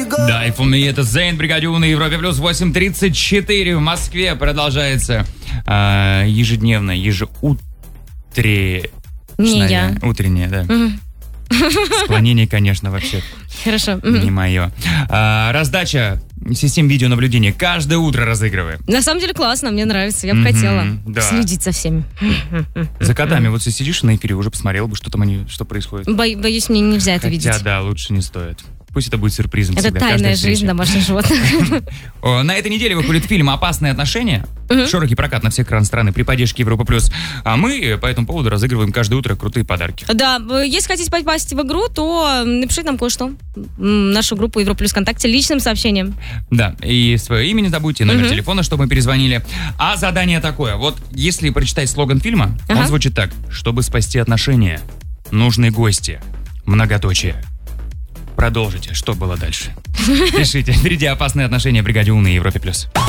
Да, и for me это Зейн, Бригаде У на Европе плюс 8:34 в Москве продолжается ежедневно, утреннее, да. Склонение, конечно, вообще. Хорошо. Не мое. Раздача систем видеонаблюдения каждое утро разыгрываем. На самом деле классно, мне нравится. Я бы хотела следить за всеми. За котами вот ты сидишь на эфире, уже посмотрел бы, что происходит. Боюсь, мне нельзя это видеть. Хотя, да, лучше не стоит. Пусть это будет сюрпризом это всегда. Это тайная жизнь домашних животных. На этой неделе выходит фильм «Опасные отношения». Широкий прокат на всех экранах страны при поддержке Европа Плюс. А мы по этому поводу разыгрываем каждое утро крутые подарки. Да, если хотите попасть в игру, то напишите нам кое-что. Нашу группу Европа Плюс ВКонтакте личным сообщением. Да, и свое имя не забудьте, номер телефона, чтобы мы перезвонили. А задание такое. Вот если прочитать слоган фильма, он звучит так. Чтобы спасти отношения, нужны гости. Многоточие. Продолжите, что было дальше. Пишите. Впереди «Опасные отношения» в Бригаде У на Европе плюс.